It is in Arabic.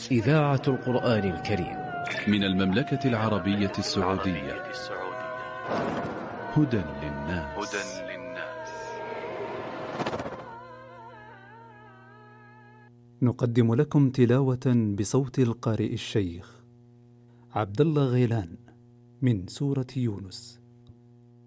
إذاعة القرآن الكريم من المملكة العربية السعودية. هدى للناس. نقدم لكم تلاوة بصوت القارئ الشيخ عبد الله غيلان من سورة يونس.